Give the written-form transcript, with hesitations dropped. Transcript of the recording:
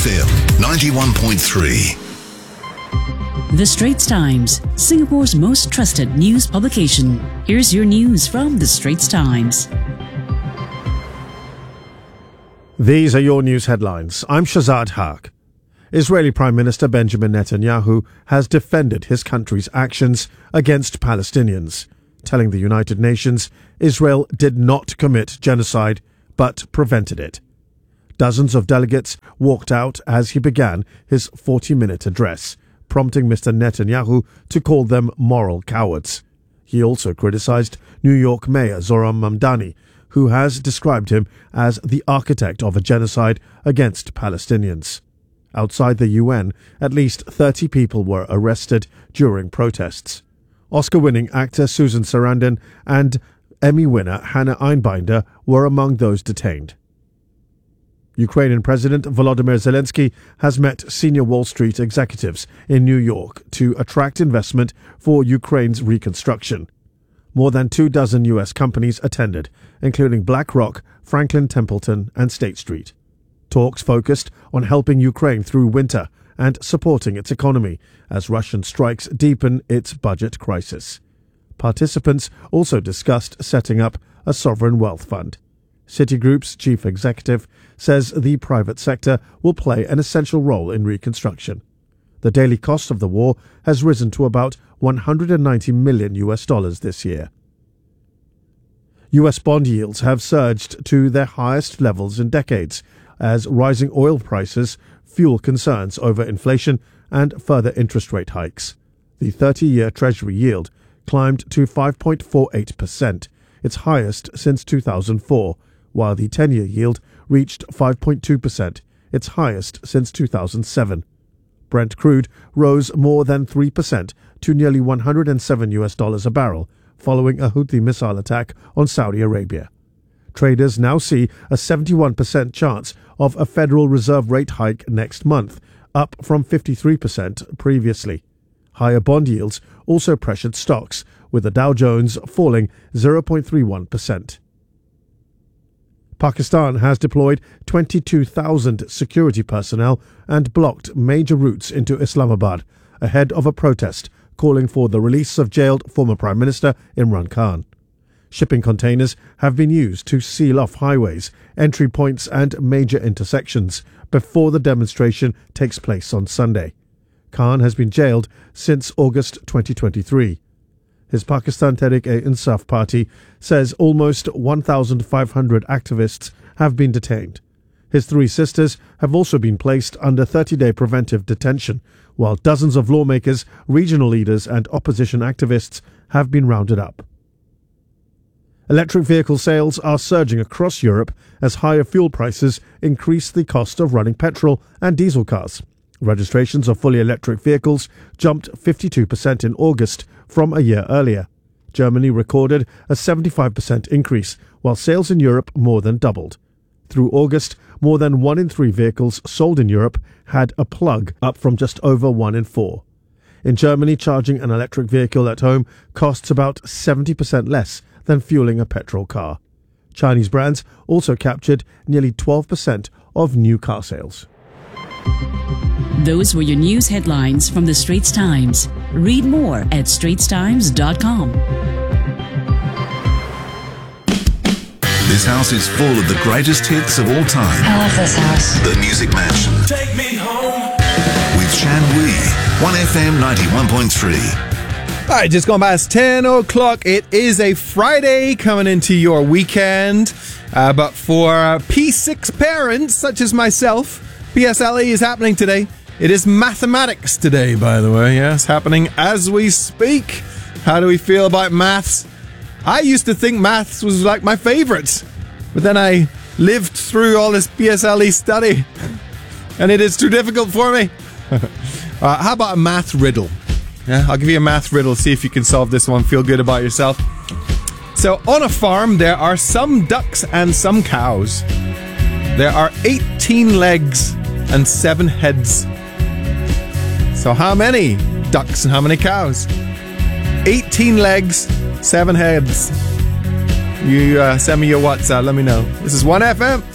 1FM 91.3. The Straits Times, Singapore's most trusted news publication. Here's your news from The Straits Times. These are your news headlines. I'm Shazad Haq. Israeli Prime Minister Benjamin Netanyahu has defended his country's actions against Palestinians, telling the United Nations Israel did not commit genocide but prevented it. Dozens of delegates walked out as he began his 40-minute address, prompting Mr. Netanyahu to call them moral cowards. He also criticized New York Mayor Zohran Mamdani, who has described him as the architect of a genocide against Palestinians. Outside the UN, at least 30 people were arrested during protests. Oscar-winning actor Susan Sarandon and Emmy winner Hannah Einbinder were among those detained. Ukrainian President Volodymyr Zelensky has met senior Wall Street executives in New York to attract investment for Ukraine's reconstruction. More than 24 U.S. companies attended, including BlackRock, Franklin Templeton, and State Street. Talks focused on helping Ukraine through winter and supporting its economy as Russian strikes deepen its budget crisis. Participants also discussed setting up a sovereign wealth fund. Citigroup's chief executive says the private sector will play an essential role in reconstruction. The daily cost of the war has risen to about $190 million this year. U.S. bond yields have surged to their highest levels in decades as rising oil prices fuel concerns over inflation and further interest rate hikes. The 30-year Treasury yield climbed to 5.48%, its highest since 2004, while the 10-year yield reached 5.2%, its highest since 2007. Brent crude rose more than 3% to nearly $107 a barrel following a Houthi missile attack on Saudi Arabia. Traders now see a 71% chance of a Federal Reserve rate hike next month, up from 53% previously. Higher bond yields also pressured stocks, with the Dow Jones falling 0.31%. Pakistan has deployed 22,000 security personnel and blocked major routes into Islamabad ahead of a protest calling for the release of jailed former Prime Minister Imran Khan. Shipping containers have been used to seal off highways, entry points and major intersections before the demonstration takes place on Sunday. Khan has been jailed since August 2023. His Pakistan Tehreek-e-Insaf party says almost 1,500 activists have been detained. His three sisters have also been placed under 30-day preventive detention, while dozens of lawmakers, regional leaders and opposition activists have been rounded up. Electric vehicle sales are surging across Europe as higher fuel prices increase the cost of running petrol and diesel cars. Registrations of fully electric vehicles jumped 52% in August from a year earlier. Germany recorded a 75% increase, while sales in Europe more than doubled. Through August, more than 1 in 3 vehicles sold in Europe had a plug, up from just over 1 in 4. In Germany, charging an electric vehicle at home costs about 70% less than fueling a petrol car. Chinese brands also captured nearly 12% of new car sales. Those were your news headlines from The Straits Times. Read more at straitstimes.com. This house is full of the greatest hits of all time. I love this house. The Music Mansion. Take me home. With Shan Wee. 1FM 91.3. All right, just gone past 10 o'clock. It is a Friday coming into your weekend. But for P6 parents such as myself, PSLE is happening today. It is mathematics today, by the way. Yes, happening as we speak. How do we feel about maths? I used to think maths was like my favorite, but then I lived through all this PSLE study, and it is too difficult for me. How about a math riddle? Yeah, I'll give you a math riddle, see if you can solve this one. Feel good about yourself. So, on a farm, there are some ducks and some cows. There are 18 legs and 7 heads. So how many ducks and how many cows? 18 legs, 7 heads. You send me your WhatsApp, let me know. This is 1FM.